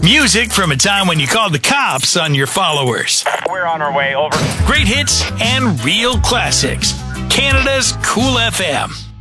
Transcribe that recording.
Music from a time when you called the cops on your followers. We're on our way, over. Great hits and real classics. Canada's Cool FM.